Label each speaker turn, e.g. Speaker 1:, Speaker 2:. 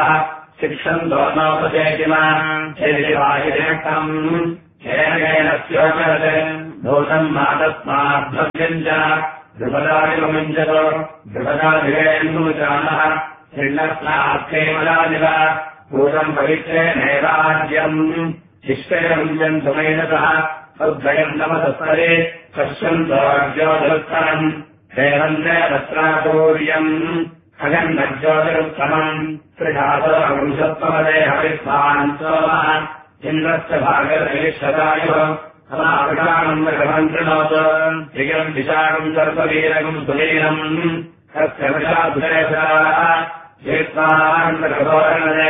Speaker 1: शिक्षन्तो नोपचेतिमाहिरेक्तम् हेन स्योचरत् भूतम् मातस्माद्भव्यम् च ध्रुपदादिवमुञ्चतो ध्रुपदादिवेन्दुचानः हिण्डस्नात्केवलादिव भूतम् पवित्रेणैवाज्यम् शिष्टयमुञ्चन्तु मैनतः तद्वयम् नमतस्तरे पश्यन्तोज्योतिरुत्तमम् हेमन्ते तत्रापूर्यम् खगन्नज्योतिरुत्तमम् त्रिधातुवंशत्वमदे हविस्वान् सोमः इन्द्रस्य भागरविशदायुः समावृषानम् कृणोत् धिगम् विशाकम् सर्ववीरकम् सुवीरम् तस्य विषाधुरेशाः